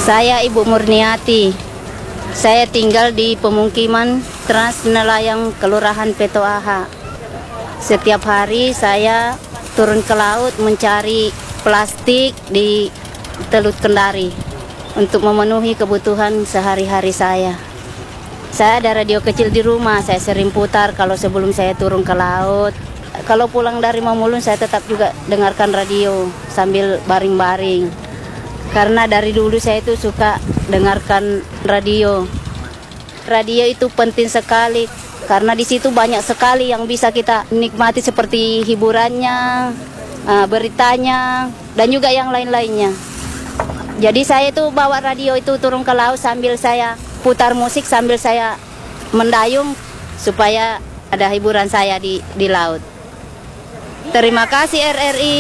Saya Ibu Murniati. Saya tinggal di pemukiman Trans Nelayan Kelurahan Petoaha. Setiap hari saya turun ke laut mencari plastik di Teluk Kendari untuk memenuhi kebutuhan sehari-hari saya. Saya ada radio kecil di rumah, saya sering putar kalau sebelum saya turun ke laut. Kalau pulang dari Mamulun saya tetap juga dengarkan radio sambil baring-baring. Karena dari dulu saya itu suka dengarkan radio. Radio itu penting sekali karena di situ banyak sekali yang bisa kita nikmati seperti hiburannya, beritanya, dan juga yang lain-lainnya. Jadi saya itu bawa radio itu turun ke laut sambil saya putar musik sambil saya mendayung supaya ada hiburan saya di laut. Terima kasih RRI.